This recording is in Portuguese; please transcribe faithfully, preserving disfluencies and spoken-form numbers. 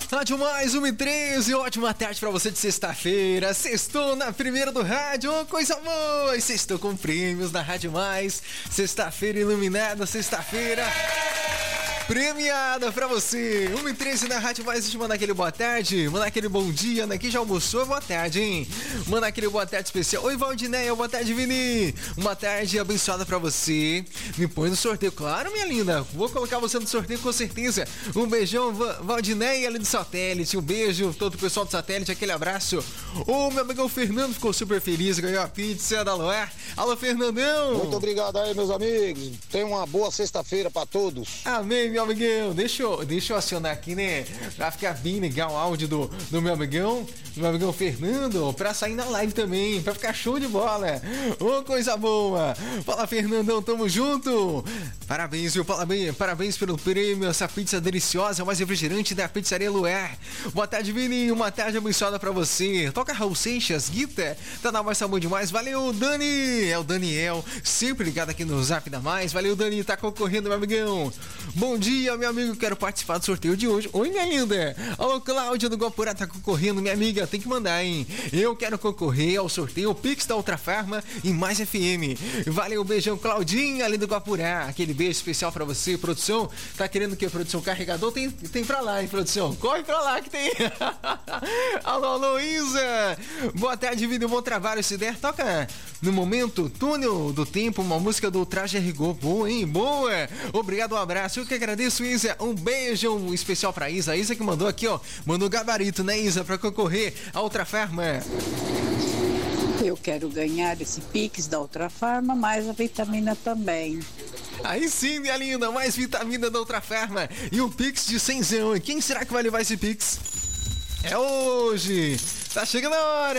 Rádio Mais uma e treze, ótima tarde pra você de sexta-feira. Sextou na primeira do rádio, oh, coisa boa. E sextou com prêmios na Rádio Mais. Sexta-feira iluminada, sexta-feira premiada pra você. uma e treze na Rádio Mais. Deixa eu mandar aquele boa tarde, mandar aquele bom dia. Daqui já almoçou, boa tarde, hein? Mandar aquele boa tarde especial. Oi, Valdinéia, boa tarde, Vini. Uma tarde abençoada pra você. Me põe no sorteio, claro, minha linda. Vou colocar você no sorteio com certeza. Um beijão, Valdinéia, ali do Satélite. Um beijo, todo o pessoal do Satélite, aquele abraço. O meu amigão Fernando ficou super feliz, ganhou a pizza da Loar. Alô, Fernandão. Muito obrigado aí, meus amigos. Tenha uma boa sexta-feira pra todos. Amém, meu amigão. Deixa eu, deixa eu acionar aqui, né? Pra ficar bem legal o áudio do, do meu amigão, do meu amigão Fernando, pra sair na live também, pra ficar show de bola. Ô, oh, coisa boa. Fala, Fernandão, tamo junto. Parabéns, viu? Parabéns, parabéns pelo prêmio, essa pizza deliciosa, mais refrigerante da Pizzaria Luar. Boa tarde, Vini. Uma tarde abençoada pra você. Toca Raul Seixas, Guita. Tá na mais sabor demais. Valeu, Dani. É o Daniel, sempre ligado aqui no Zap da Mais. Valeu, Dani. Tá concorrendo, meu amigão. Bom dia, meu amigo. Quero participar do sorteio de hoje. Oi, minha linda. Alô, Cláudia do Guapurá tá concorrendo, minha amiga. Tem que mandar, hein? Eu quero concorrer ao sorteio Pix da Ultrafarma e Mais F M. Valeu, beijão, Claudinha, ali do Guapurá. Aquele beijo especial pra você, produção. Tá querendo o que, produção? Carregador? Tem, tem pra lá, hein, produção? Corre pra lá que tem. Alô, alô, Isa. Boa tarde, vida, bom trabalho. Se der, toca no momento Túnel do Tempo, uma música do Traje a Rigor. Boa, hein? Boa. Obrigado, um abraço. Eu que agradeço, Isa. Um beijo um especial pra Isa. A Isa que mandou aqui, ó. Mandou gabarito, né, Isa? Pra concorrer a Ultrafarma. Eu quero ganhar esse Pix da Ultrafarma, mais a vitamina também. Aí sim, minha linda, mais vitamina da Ultrafarma e um Pix de cenzão. E quem será que vai levar esse Pix? É hoje! Tá chegando a hora!